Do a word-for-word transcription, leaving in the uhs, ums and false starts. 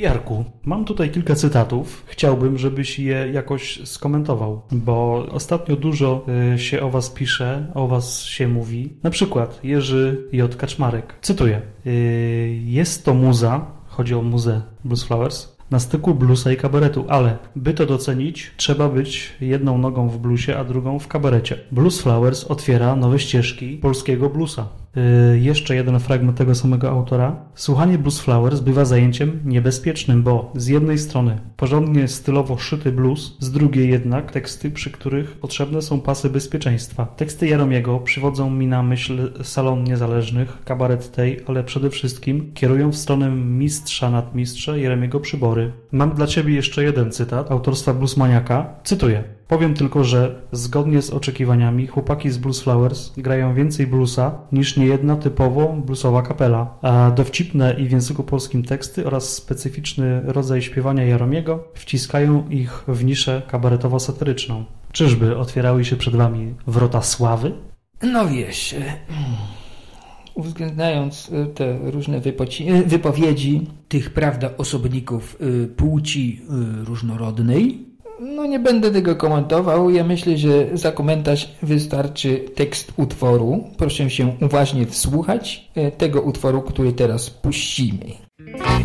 Jarku, mam tutaj kilka cytatów. Chciałbym, żebyś je jakoś skomentował, bo ostatnio dużo y, się o was pisze, o was się mówi. Na przykład Jerzy J. Kaczmarek. Cytuję. Y, jest to muza, chodzi o muzę Blues Flowers, na styku bluesa i kabaretu, ale by to docenić, trzeba być jedną nogą w bluesie, a drugą w kabarecie. Blues Flowers otwiera nowe ścieżki polskiego bluesa. Yy, jeszcze jeden fragment tego samego autora. Słuchanie Blues Flowers bywa zajęciem niebezpiecznym, bo z jednej strony porządnie stylowo szyty blues, z drugiej jednak teksty, przy których potrzebne są pasy bezpieczeństwa. Teksty Jaromiego przywodzą mi na myśl salon niezależnych, kabaret tej, ale przede wszystkim kierują w stronę mistrza nadmistrza Jeremiego Przybory. Mam dla ciebie jeszcze jeden cytat autorstwa bluesmaniaka. Cytuję. Powiem tylko, że zgodnie z oczekiwaniami chłopaki z Blues Flowers grają więcej bluesa niż niejedna typowo bluesowa kapela, a dowcipne i w języku polskim teksty oraz specyficzny rodzaj śpiewania Jaromiego wciskają ich w niszę kabaretowo-satyryczną. Czyżby otwierały się przed wami wrota sławy? No wiesz, uwzględniając te różne wypoci- wypowiedzi tych, prawda, osobników płci różnorodnej, no nie będę tego komentował. Ja myślę, że za komentarz wystarczy tekst utworu. Proszę się uważnie wsłuchać tego utworu, który teraz puścimy.